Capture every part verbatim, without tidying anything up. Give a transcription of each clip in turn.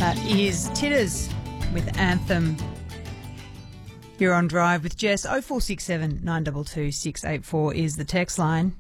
That is Titters with Anthem. You're on Drive with Jess. oh four six seven, nine two two, six eight four is the text line.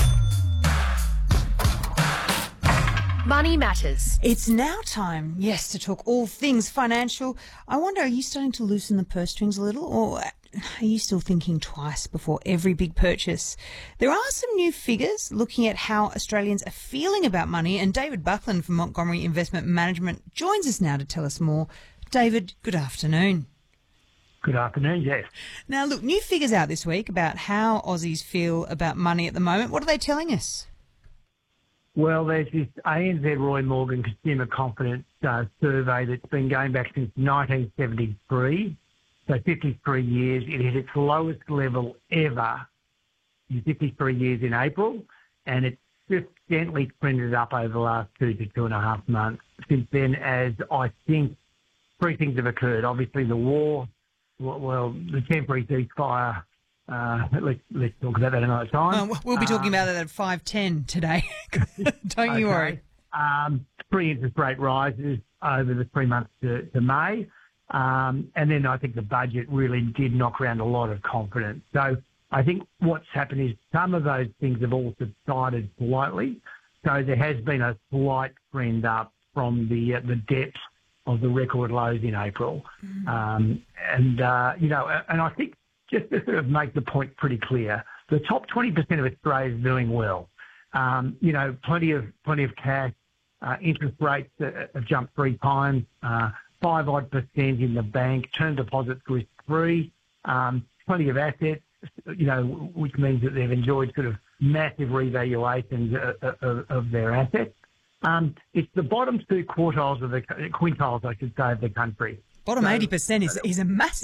Money Matters. It's now time, yes, to talk all things financial. I wonder, are you starting to loosen the purse strings a little, or are you still thinking twice before every big purchase? There are some new figures looking at how Australians are feeling about money, and David Buckland from Montgomery Investment Management joins us now to tell us more. David, good afternoon. Good afternoon, yes. Now, look, new figures out this week about how Aussies feel about money at the moment. What are they telling us? Well, there's this A N Z Roy Morgan Consumer Confidence uh, survey that's been going back since nineteen seventy-three, so fifty-three years. It hit its lowest level ever in fifty-three years in April, and it's just gently trended up over the last two to two and a half months since then, as I think three things have occurred. Obviously, the war, well, the temporary ceasefire. Uh, let's, let's talk about that another time. Oh, we'll be talking um, about that at five ten today. Don't okay. you worry. Um, three interest rate rises over the three months to, to May. Um, and then I think the budget really did knock around a lot of confidence. So I think what's happened is some of those things have all subsided slightly. So there has been a slight trend up from the, uh, the depths of the record lows in April. Mm. Um, and, uh, you know, and I think, just to sort of make the point pretty clear, the top twenty percent of Australia is doing well. Um, you know, plenty of plenty of cash. Uh, interest rates have jumped three times, uh, five odd percent in the bank. Term deposits risk free. Um, plenty of assets. You know, which means that they've enjoyed sort of massive revaluations of, of, of their assets. Um, it's the bottom two quartiles of the quintiles, I should say, of the country. Bottom so, eighty percent is is a massive